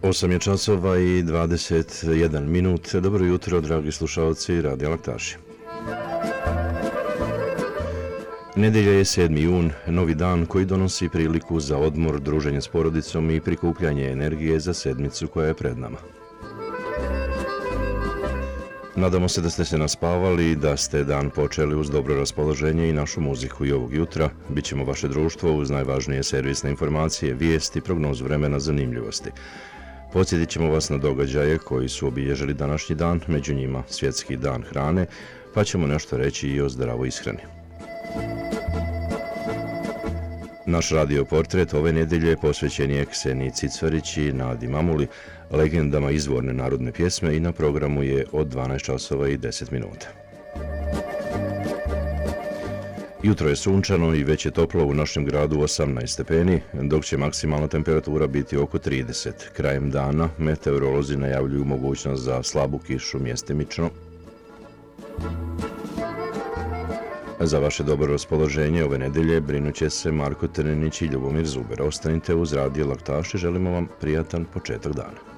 8 je časova i 21 minut. Dobro jutro, dragi slušalci Radija Laktaši. Nedelja je 7. jun, novi dan koji donosi priliku za odmor, druženje s porodicom i prikupljanje energije za sedmicu koja je pred nama. Nadamo se da ste se naspavali i da ste dan počeli uz dobro raspoloženje i našu muziku i ovog jutra. Bićemo vaše društvo uz najvažnije servisne informacije, vijesti, prognozu vremena, zanimljivosti. Podsjetit ćemo vas na događaje koji su obilježili današnji dan, među njima Svjetski dan hrane, pa ćemo nešto reći i o zdravoj ishrani. Naš radio portret ove nedelje posvećen je Kseniji Cicvarić i Nadi Mamuli, legendama izvorne narodne pjesme, i na programu je od 12 časova i 10 minuta. Jutro je sunčano i već je toplo, u našem gradu 18 stepeni, dok će maksimalna temperatura biti oko 30. Krajem dana meteorolozi najavljuju mogućnost za slabu kišu mjestimično. Za vaše dobro raspoloženje ove nedelje brinut će se Marko Trninić i Ljubomir Zuber. Ostanite uz Radio Laktaši, želimo vam prijatan početak dana.